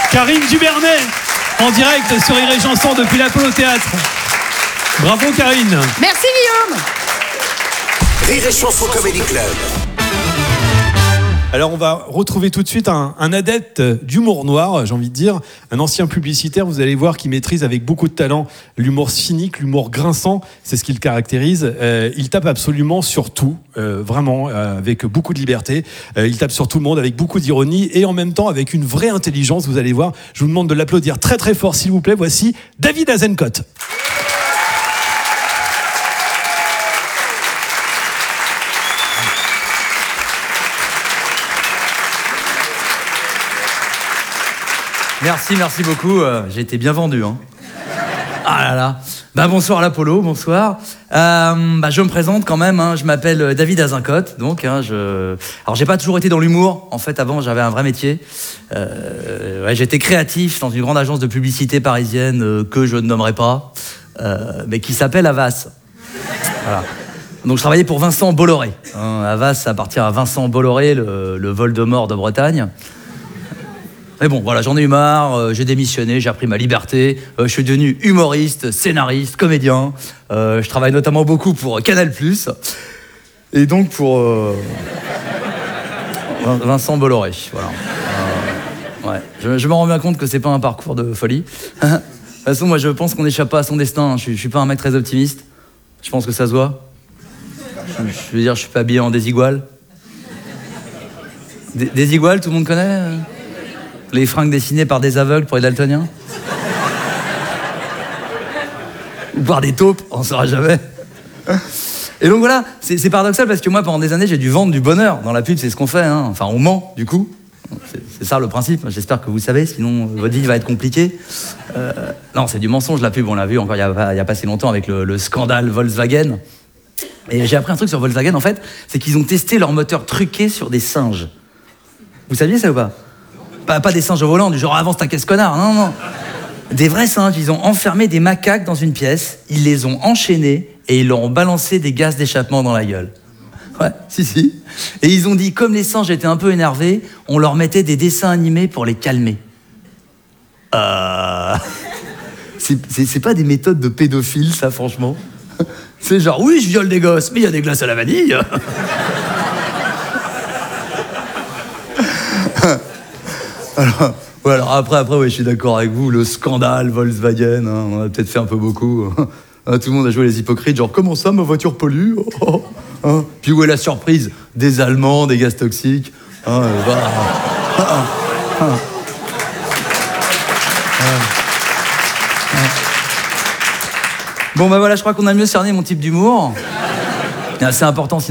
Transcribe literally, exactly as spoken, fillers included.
Karine Dubernet, en direct sur Rire et Chanson depuis l'Apollo Théâtre. Bravo Karine. Merci Guillaume. Rire et Chanson Comedy Club. Alors on va retrouver tout de suite un, un adepte d'humour noir, j'ai envie de dire, un ancien publicitaire, vous allez voir, qui maîtrise avec beaucoup de talent l'humour cynique, l'humour grinçant, c'est ce qui le caractérise. Euh, il tape absolument sur tout, euh, vraiment, euh, avec beaucoup de liberté. Euh, il tape sur tout le monde avec beaucoup d'ironie et en même temps avec une vraie intelligence, vous allez voir. Je vous demande de l'applaudir très très fort s'il vous plaît. Voici David Azencott. Merci, merci beaucoup. Euh, j'ai été bien vendu. Hein. Ah là là. Bah, bonsoir l'Apollo, bonsoir. Euh, bah, je me présente quand même. Hein. Je m'appelle David Azencott. Donc, hein, je... Alors, j'ai pas toujours été dans l'humour. En fait, avant, j'avais un vrai métier. Euh, ouais, j'étais créatif dans une grande agence de publicité parisienne euh, que je ne nommerai pas, euh, mais qui s'appelle Havas. Voilà. Donc, je travaillais pour Vincent Bolloré. Hein. Havas, ça appartient à Vincent Bolloré, le, le Voldemort de Bretagne. Mais bon, voilà, j'en ai eu marre, euh, j'ai démissionné, j'ai appris ma liberté, euh, je suis devenu humoriste, scénariste, comédien, euh, je travaille notamment beaucoup pour Canal plus, et donc pour euh, Vincent Bolloré, voilà. Euh, ouais. Je, je me rends bien compte que c'est pas un parcours de folie. De toute façon, moi je pense qu'on n'échappe pas à son destin, je, je suis pas un mec très optimiste, je pense que ça se voit. Je, je veux dire, je suis pas habillé en désigual. Des, désigual, tout le monde connaît euh les fringues dessinées par des aveugles pour les daltoniens? Ou par des taupes, on ne saura jamais. Et donc voilà, c'est, c'est paradoxal parce que moi, pendant des années, j'ai dû vendre du bonheur. Dans la pub, c'est ce qu'on fait, hein. Enfin, on ment, du coup. C'est, c'est ça le principe, j'espère que vous savez, sinon votre vie va être compliquée. Euh, non, c'est du mensonge, la pub, on l'a vu encore il n'y a, a pas si longtemps avec le, le scandale Volkswagen. Et j'ai appris un truc sur Volkswagen, en fait, c'est qu'ils ont testé leur moteur truqué sur des singes. Vous saviez ça ou pas? Pas, pas des singes au volant, du genre avance ta caisse connard, non, non. Des vrais singes, ils ont enfermé des macaques dans une pièce, ils les ont enchaînés et ils leur ont balancé des gaz d'échappement dans la gueule. Ouais, si, si. Et ils ont dit, comme les singes étaient un peu énervés, on leur mettait des dessins animés pour les calmer. Euh... C'est, c'est, c'est pas des méthodes de pédophiles, ça, franchement. C'est genre, oui, je viole des gosses, mais il y a des glaces à la vanille. Alors, ouais, alors après, après ouais, je suis d'accord avec vous, le scandale Volkswagen, hein, on a peut-être fait un peu beaucoup. Hein, tout le monde a joué les hypocrites, genre comment ça, ma voiture pollue oh, oh, hein. Puis où est la surprise? Des Allemands, des gaz toxiques. Hein, euh, bah, ah, ah, ah. Bon bah voilà, je crois qu'on a mieux cerné mon type d'humour. C'est assez important.